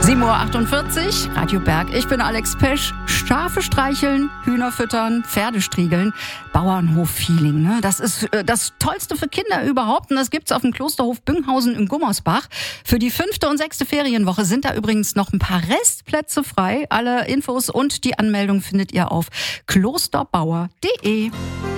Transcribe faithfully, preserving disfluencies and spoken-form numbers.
sieben Uhr achtundvierzig, Radio Berg. Ich bin Alex Pesch. Schafe streicheln, Hühner füttern, Pferde striegeln. Bauernhof-Feeling, ne? Das ist äh, das Tollste für Kinder überhaupt. Und das gibt's auf dem Klosterhof Bünghausen in Gummersbach. Für die fünfte und sechste Ferienwoche sind da übrigens noch ein paar Restplätze frei. Alle Infos und die Anmeldung findet ihr auf klosterbauer punkt de.